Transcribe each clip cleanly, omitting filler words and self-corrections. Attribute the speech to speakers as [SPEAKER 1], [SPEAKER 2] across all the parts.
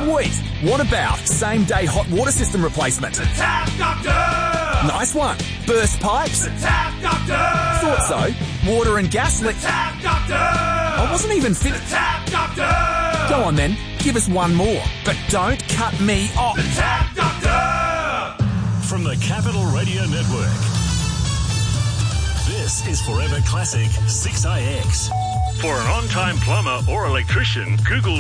[SPEAKER 1] Sweet. What about same-day hot water system replacement?
[SPEAKER 2] The Tap Doctor!
[SPEAKER 1] Nice one. Burst pipes?
[SPEAKER 2] The Tap Doctor!
[SPEAKER 1] Thought so. Water and gas leak.
[SPEAKER 2] The Tap Doctor!
[SPEAKER 1] I wasn't even
[SPEAKER 2] The
[SPEAKER 1] finished.
[SPEAKER 2] Tap Doctor!
[SPEAKER 1] Go on then. Give us one more. But don't cut me off.
[SPEAKER 2] The Tap Doctor!
[SPEAKER 3] From the Capital Radio Network, this is Forever Classic 6IX. For an on-time plumber or electrician, Google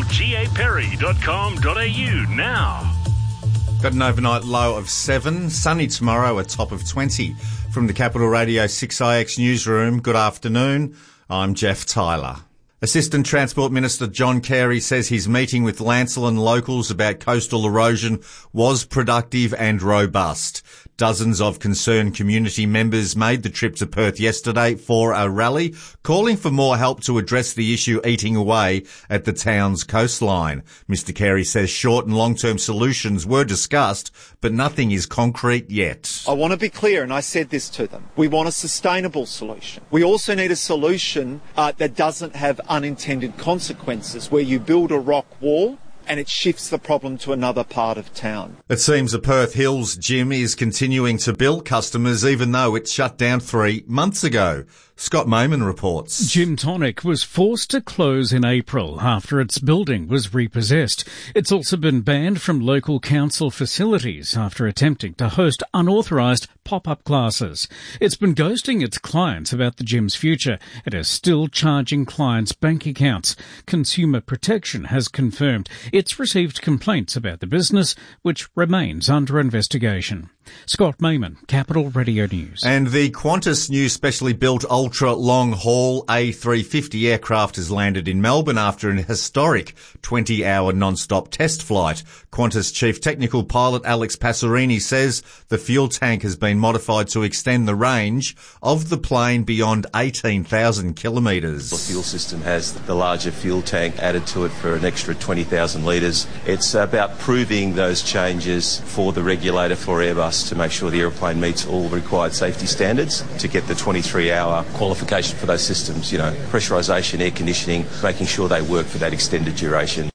[SPEAKER 3] gaperry.com.au now.
[SPEAKER 4] Got an overnight low of 7. Sunny tomorrow, a top of 20. From the Capital Radio 6IX newsroom, good afternoon. I'm Jeff Tyler. Assistant Transport Minister John Carey says his meeting with Lancelin locals about coastal erosion was productive and robust. Dozens of concerned community members made the trip to Perth yesterday for a rally, calling for more help to address the issue eating away at the town's coastline. Mr Carey says short and long-term solutions were discussed, but nothing is concrete yet.
[SPEAKER 5] I want to be clear, and I said this to them. We want a sustainable solution. We also need a solution that doesn't have unintended consequences, where you build a rock wall and it shifts the problem to another part of town.
[SPEAKER 4] It seems the Perth Hills gym is continuing to bill customers even though it shut down 3 months ago. Scott Mayman reports.
[SPEAKER 6] Gym Tonic was forced to close in April after its building was repossessed. It's also been banned from local council facilities after attempting to host unauthorised pop-up classes. It's been ghosting its clients about the gym's future. It is still charging clients' bank accounts. Consumer Protection has confirmed it's received complaints about the business, which remains under investigation. Scott Mayman, Capital Radio News.
[SPEAKER 4] And the Qantas new specially built ultra-long-haul A350 aircraft has landed in Melbourne after an historic 20-hour non-stop test flight. Qantas Chief Technical Pilot Alex Passerini says the fuel tank has been modified to extend the range of the plane beyond 18,000 kilometres.
[SPEAKER 7] The fuel system has the larger fuel tank added to it for an extra 20,000 litres. It's about proving those changes for the regulator for Airbus to make sure the aeroplane meets all required safety standards to get the 23-hour qualification for those systems, pressurisation, air conditioning, making sure they work for that extended duration.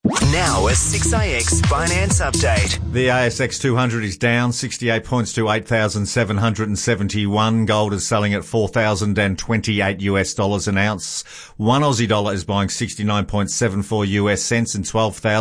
[SPEAKER 8] Now a 6IX finance update.
[SPEAKER 4] The ASX 200 is down 68 points to 8,771. Gold is selling at $4,028 an ounce. One Aussie dollar is buying 69.74 US cents and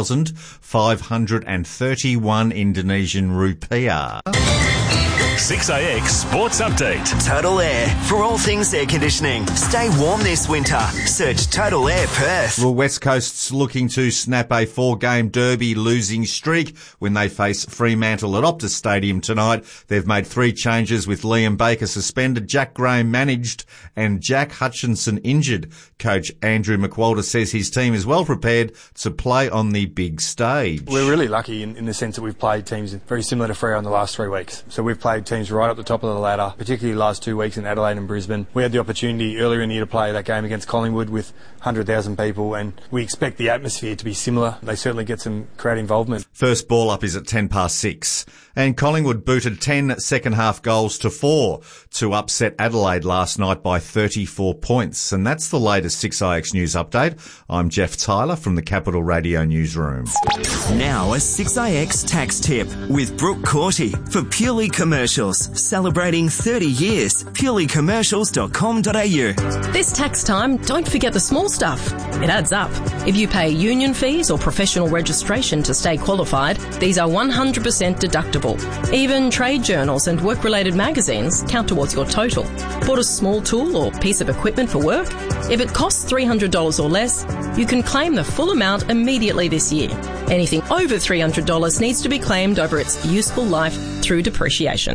[SPEAKER 4] 12,531 Indonesian rupiah.
[SPEAKER 3] 6IX Sports Update.
[SPEAKER 8] Total Air. For all things air conditioning. Stay warm this winter. Search Total Air Perth.
[SPEAKER 4] Well, West Coast's looking to snap a 4-game derby losing streak when they face Fremantle at Optus Stadium tonight. They've made 3 changes with Liam Baker suspended, Jack Graham managed and Jack Hutchinson injured. Coach Andrew McWalter says his team is well prepared to play on the big stage.
[SPEAKER 9] We're really lucky in the sense that we've played teams very similar to Freo in the last 3 weeks. So we've played teams right up the top of the ladder, particularly the last 2 weeks in Adelaide and Brisbane. We had the opportunity earlier in the year to play that game against Collingwood with 100,000 people, and we expect the atmosphere to be similar. They certainly get some crowd involvement.
[SPEAKER 4] First ball up is at 6:10. And Collingwood booted 10 second-half goals to 4 to upset Adelaide last night by 34 points. And that's the latest 6IX News Update. I'm Jeff Tyler from the Capital Radio Newsroom.
[SPEAKER 8] Now a 6IX tax tip with Brooke Corty for Purely Commercials. Celebrating 30 years. purelycommercials.com.au.
[SPEAKER 10] This tax time, don't forget the small stuff. It adds up. If you pay union fees or professional registration to stay qualified, these are 100% deductible. Even trade journals and work-related magazines count towards your total. Bought a small tool or piece of equipment for work? If it costs $300 or less, you can claim the full amount immediately this year. Anything over $300 needs to be claimed over its useful life through depreciation.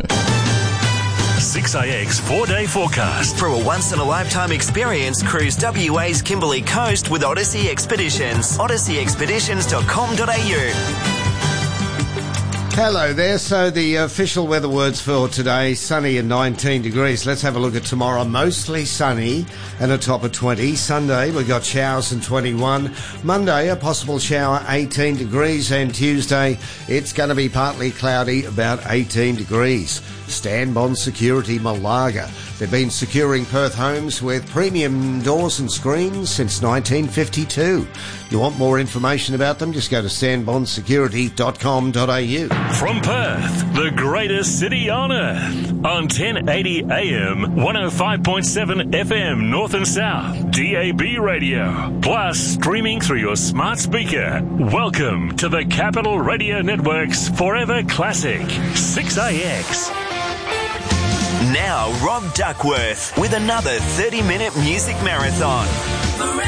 [SPEAKER 3] 6IX 4-day forecast.
[SPEAKER 8] For a once-in-a-lifetime experience, cruise WA's Kimberley Coast with Odyssey Expeditions. OdysseyExpeditions.com.au.
[SPEAKER 11] Hello there. So the official weather words for today, sunny and 19 degrees. Let's have a look at tomorrow. Mostly sunny and a top of 20. Sunday, we've got showers and 21. Monday, a possible shower, 18 degrees. And Tuesday, it's going to be partly cloudy, about 18 degrees. Stanbond Security Malaga. They've been securing Perth homes with premium doors and screens since 1952. You want more information about them? Just go to stanbondsecurity.com.au.
[SPEAKER 3] From Perth, the greatest city on earth, on 1080 AM, 105.7 FM North and South, DAB radio, plus streaming through your smart speaker. Welcome to the Capital Radio Network's Forever Classic, 6AX.
[SPEAKER 8] Now, Rob Duckworth with another 30-minute music marathon.